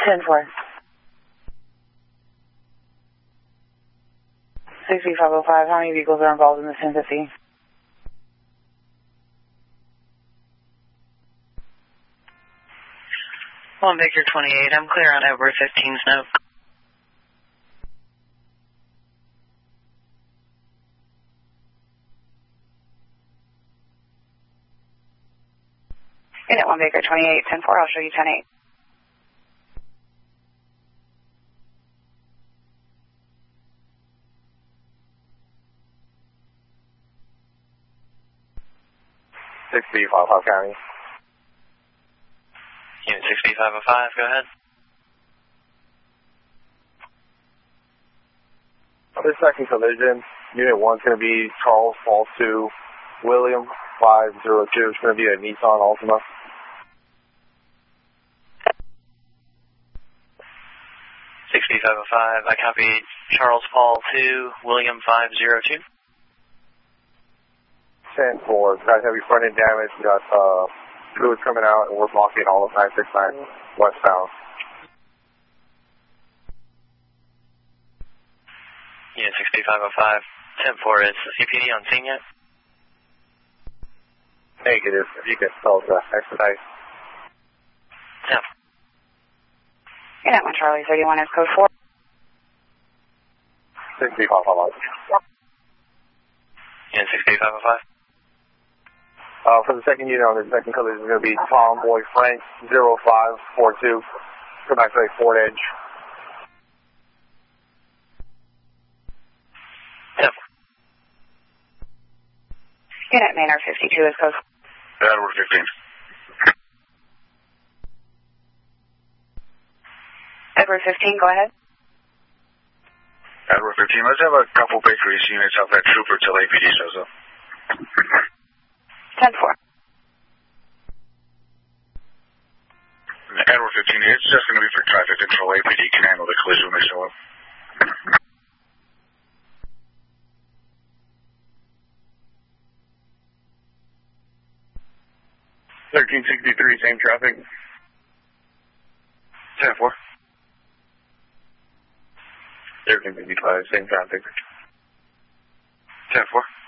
10-4. 6505, how many vehicles are involved in this 1050? One Victor 28, I'm clear on over 15 Snoke. Unit 1 Baker 28, 10-4, I'll show you 10-8. County. Unit 6505, go ahead. This second collision, Unit 1's going to be Charles Paul 2, William 502. It's going to be a Nissan Altima. I copy Charles Paul 2, William 502. 10-4. Guys, heavy front end damage. We got fluids coming out, and we're blocking all of 969 westbound. Unit 6505, 10-4. Is the CPD on scene yet? Negative. If you can spell the expedite. 10. Unit 1 Charlie 31 is code 4. 6505. Unit 6505. For the second unit on the second collision is going to be Tom Boy Frank 0542. Come back to a Ford Edge. 10. Unit Maynard 52 is code 4. Edward 15. Edward 15, go ahead. Edward 15, let's have a couple bakeries units out that trooper till APD shows up. 10-4. Edward 15, it's just going to be for traffic control. APD can handle the collision when they show up. 1363, same traffic. 10-4. 1355, same traffic. 10-4.